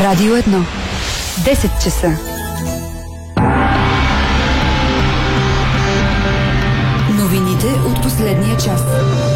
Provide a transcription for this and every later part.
Радио 1. 10 часа. Новините от последния час.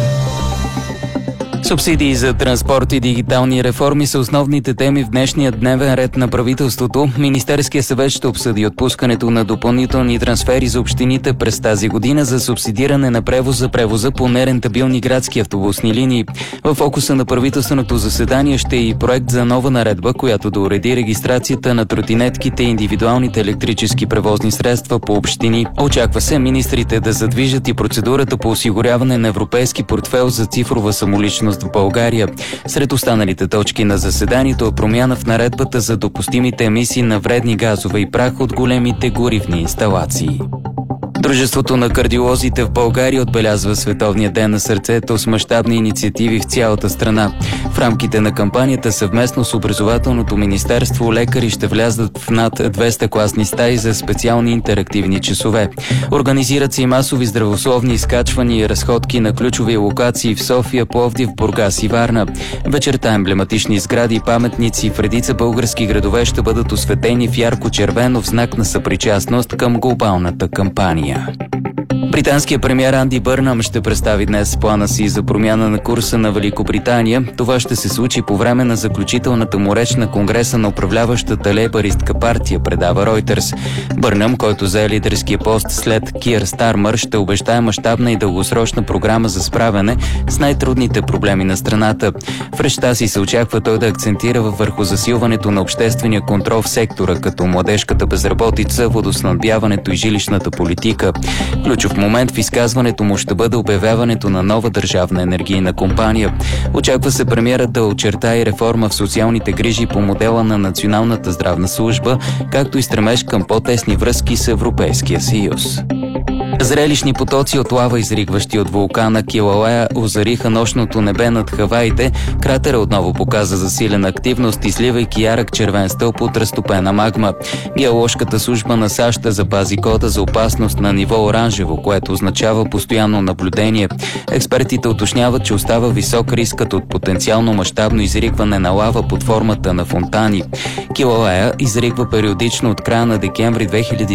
Субсидии за транспорт и дигитални реформи са основните теми в днешния дневен ред на правителството. Министерският съвет ще обсъди отпускането на допълнителни трансфери за общините през тази година за субсидиране на превоза по нерентабилни градски автобусни линии. В фокуса на правителственото заседание ще е и проект за нова наредба, която да уреди регистрацията на тротинетките и индивидуалните електрически превозни средства по общини. Очаква се министрите да задвижат и процедурата по осигуряване на европейски портфейл за цифрова самоличност в България. Сред останалите точки на заседанието е промяна в наредбата за допустимите емисии на вредни газове и прах от големите горивни инсталации. Дружеството на кардиолозите в България отбелязва Световния ден на сърцето с мащабни инициативи в цялата страна. В рамките на кампанията съвместно с Образователното министерство лекари ще влязат в над 200 класни стаи за специални интерактивни часове. Организират се и масови здравословни изкачвания и разходки на ключови локации в София, Пловдив, Бургас и Варна. Вечерта емблематични сгради и паметници в редица български градове ще бъдат осветени в ярко-червено в знак на съпричастност към глобалната кампания. Британският премиер Анди Бърнам ще представи днес плана си за промяна на курса на Великобритания. Това ще се случи по време на заключителната му реч на Конгреса на управляващата лейбъристка партия, предава Ройтерс. Бърнам, който зае лидерския пост след Кир Стармър, ще обещае мащабна и дългосрочна програма за справяне с най-трудните проблеми на страната. В речта си се очаква той да акцентира върху засилването на обществения контрол в сектора, като младежката безработица, водоснабдяването и жилищната политика. Ключов момент в изказването му ще бъде обявяването на нова държавна енергийна компания. Очаква се премиерът да очертае реформа в социалните грижи по модела на Националната здравна служба, както и стремеж към по-тесни връзки с Европейския съюз. Зрелищни потоци от лава, изригващи от вулкана Килауеа, озариха нощното небе над Хаваите. Кратера отново показа засилена активност, изливайки ярък червен стълб от разтопена магма. Геоложката служба на САЩ запази кода за опасност на ниво оранжево, което означава постоянно наблюдение. Експертите уточняват, че остава висок рискът от потенциално мащабно изригване на лава под формата на фонтани. Килауеа изригва периодично от края на декември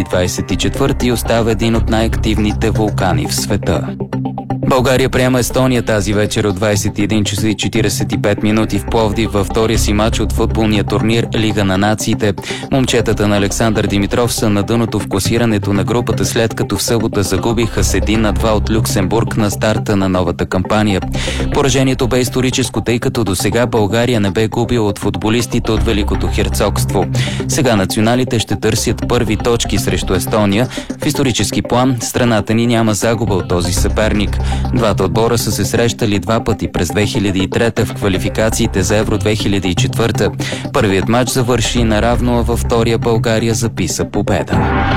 2024 и остава един от най-активните вулкани в света. България приема Естония тази вечер от 21 часа и 45 минути в Пловдив във втория си матч от футболния турнир Лига на нациите. Момчетата на Александър Димитров са на дъното в класирането на групата, след като в събота загубиха с 1-2 от Люксембург на старта на новата кампания. Поражението бе историческо, тъй като досега България не бе губила от футболистите от Великото херцогство. Сега националите ще търсят първи точки срещу Естония. В исторически план страната ни няма загуба от този съперник. Двата отбора са се срещали два пъти през 2003 в квалификациите за Евро 2004. Първият матч завърши наравно, а във втория България записа победа.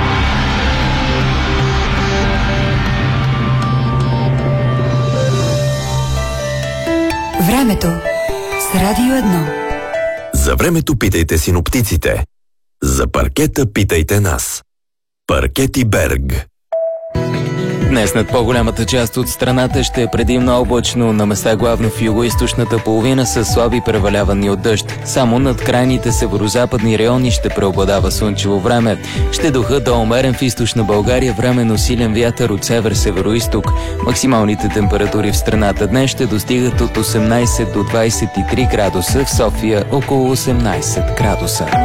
Времето с Радио 1. За времето питайте синоптиците. За паркета питайте нас. Паркети Берг. Днес над по-голямата част от страната ще е предимно облачно, на места главно в югоизточната половина с слаби превалявания от дъжд. Само над крайните северозападни райони ще преобладава слънчево време. Ще духа до умерен в източна България, временно силен вятър от север-североизток. Максималните температури в страната днес ще достигат от 18 до 23 градуса, в София около 18 градуса.